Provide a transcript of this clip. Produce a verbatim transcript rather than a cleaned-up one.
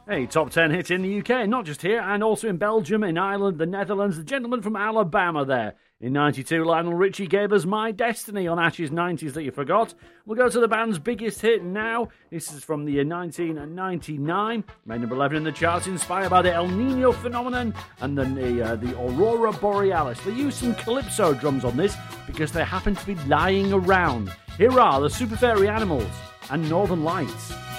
A top ten hit in the U K, not just here, and also in Belgium, in Ireland, the Netherlands. The gentleman from Alabama there. In ninety-two, Lionel Richie gave us My Destiny on Ash's nineties That You Forgot. We'll go to the band's biggest hit now. This is from the year nineteen ninety-nine. Made number eleven in the charts, inspired by the El Nino phenomenon and then the, uh, the Aurora Borealis. They used some calypso drums on this because they happen to be lying around. Here are the Super Fairy Animals and Northern Lights.